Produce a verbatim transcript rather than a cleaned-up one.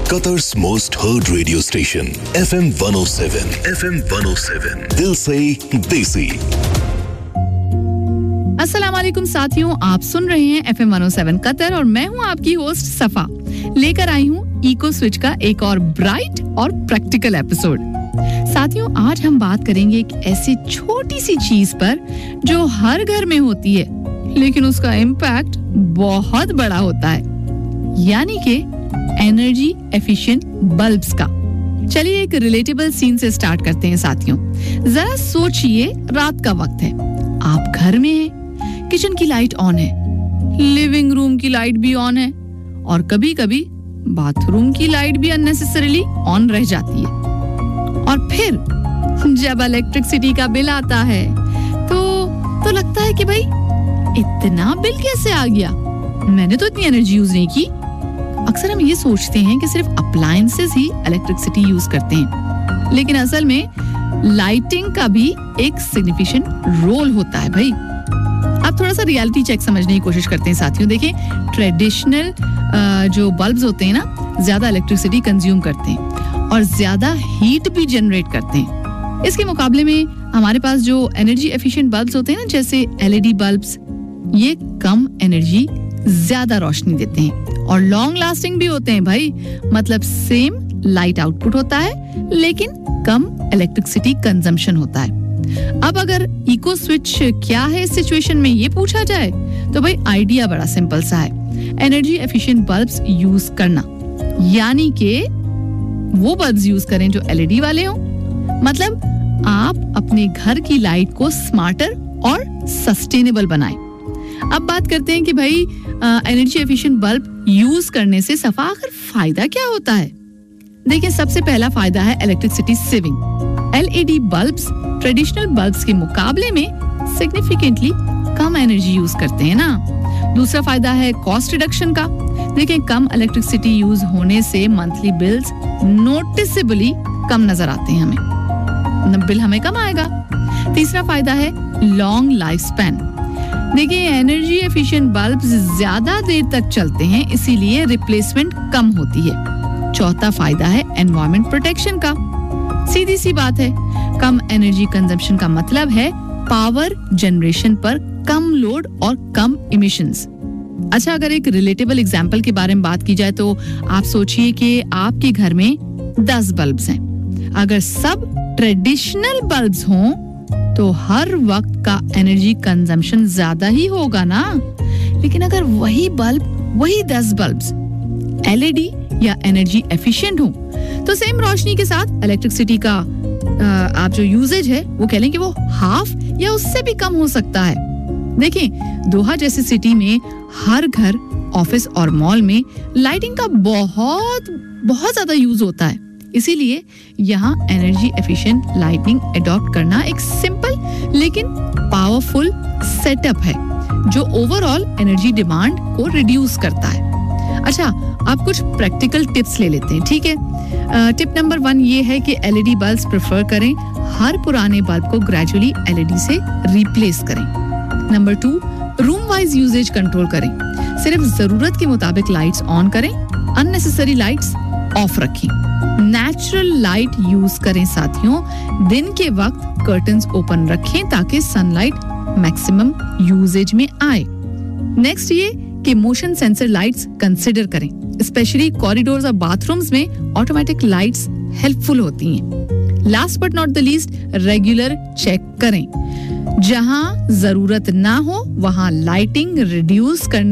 Qatar's most heard radio station, F M one oh seven. F M one oh seven. दिल से देसी. अस्सलाम वालेकुम साथियों, आप सुन रहे हैं F M one oh seven Qatar और मैं हूं आपकी होस्ट सफा. लेकर आई हूं इको स्विच का एक और ब्राइट और प्रैक्टिकल एपिसोड. साथियों, आज हम बात करेंगे एक ऐसी छोटी सी चीज पर जो हर घर में होती है, लेकिन उसका इम्पैक्ट बहुत बड़ा होता है, यानी कि एनर्जी एफिशिएंट बल्ब्स का. चलिए एक रिलेटेबल सीन से स्टार्ट करते हैं साथियों. जरा सोचिए, रात का वक्त है, आप घर में हैं, किचन की लाइट ऑन है, लिविंग रूम की लाइट भी ऑन है और कभी-कभी बाथरूम की लाइट भी अननेसेसरीली ऑन रह जाती है. और फिर जब इलेक्ट्रिसिटी का बिल आता है तो तो लगता है कि भाई इतना बिल कैसे आ गया, मैंने तो इतनी एनर्जी यूज नहीं की. अक्सर हम ये सोचते हैं कि सिर्फ अप्लायंसेस ही इलेक्ट्रिसिटी यूज करते हैं, लेकिन असल में लाइटिंग का भी एक सिग्निफिकेंट रोल होता है भाई. अब थोड़ा सा रियलिटी चेक समझने की कोशिश करते हैं साथियों. देखिए, ट्रेडिशनल जो बल्ब्स होते हैं ना, ज्यादा इलेक्ट्रिसिटी कंज्यूम करते हैं और ज्यादा हीट भी जनरेट करते हैं. इसके मुकाबले में हमारे पास जो एनर्जी एफिशिएंट बल्ब्स होते हैं ना, जैसे एलईडी बल्ब्स, ये कम एनर्जी, ज्यादा रोशनी देते हैं और लॉन्ग लास्टिंग भी होते हैं भाई. मतलब सेम लाइट आउटपुट होता है लेकिन कम इलेक्ट्रिसिटी कंजम्पशन होता है. अब अगर इको स्विच क्या है इस सिचुएशन में ये पूछा जाए तो भाई आइडिया बड़ा सिंपल सा है. एनर्जी एफिशिएंट बल्ब्स यूज करना, यानी कि वो बल्ब्स यूज करें जो एलईडी वाले हों. मतलब आप अपने घर की लाइट को स्मार्टर और सस्टेनेबल बनाएं. अब बात करते हैं कि भाई एनर्जी एफिशिएंट बल्ब यूज करने से सफा आखिर फायदा क्या होता है. देखिए, सबसे पहला फायदा है electricity saving. LED bulbs traditional bulbs के मुकाबले में सिग्निफिकेंटली कम एनर्जी यूज करते हैं ना. दूसरा फायदा है कॉस्ट रिडक्शन का. देखिए, कम इलेक्ट्रिसिटी यूज होने से मंथली बिल्स नोटिसेबली कम नजर आते हैं हमें, बिल हमें कम आएगा. तीसरा फायदा है लॉन्ग लाइफ स्पैन. देखिए, एनर्जी एफिशिएंट बल्ब्स ज्यादा देर तक चलते हैं, इसीलिए रिप्लेसमेंट कम होती है. चौथा फायदा है एनवायरमेंट प्रोटेक्शन का. सीधी सी बात है, कम एनर्जी कंजम्पशन का मतलब है पावर जनरेशन पर कम लोड और कम इमिशंस. अच्छा, अगर एक रिलेटेबल एग्जांपल के बारे में बात की जाए तो आप सोचिए कि आपके घर में दस बल्ब्स हैं. अगर सब ट्रेडिशनल बल्ब्स हों तो हर वक्त का एनर्जी कंजम्पशन ज्यादा ही होगा ना. लेकिन अगर वही बल्ब, वही दस बल्ब्स एलईडी या एनर्जी एफिशिएंट हो तो सेम रोशनी के साथ इलेक्ट्रिसिटी का आप जो यूजेज है वो कह लें कि वो हाफ या उससे भी कम हो सकता है. देखिए, दोहा जैसी सिटी में हर घर, ऑफिस और मॉल में लाइटिंग का बहुत बहुत ज्यादा यूज होता है. इसीलिए यहाँ एनर्जी एफिशिएंट लाइटिंग अडॉप्ट करना एक सिंपल लेकिन पावरफुल सेटअप है जो ओवरऑल एनर्जी डिमांड को रिड्यूस करता है. अच्छा, आप कुछ प्रैक्टिकल टिप्स ले लेते हैं, ठीक है. टिप नंबर वन ये है कि एलईडी बल्ब्स प्रेफर करें. हर पुराने बल्ब को ग्रेजुअली एलईडी से रिप्लेस करें. Number two, room wise usage control करें. सिर्फ जरूरत के मुताबिक लाइट्स ऑन करें, अननेसेसरी लाइट्स ऑफ रखें. नेचुरल लाइट यूज करें साथियों. दिन के वक्त कर्टन्स ओपन रखें ताकि सनलाइट मैक्सिमम यूजेज में आए. नेक्स्ट ये कि मोशन सेंसर लाइट्स कंसिडर करें. स्पेशली कॉरिडोर्स और बाथरूम्स में ऑटोमेटिक लाइट्स हेल्पफुल होती हैं. Last but not the least, regular check करें. जहां जरूरत ना हो वहां लाइटिंग रिड्यूस करने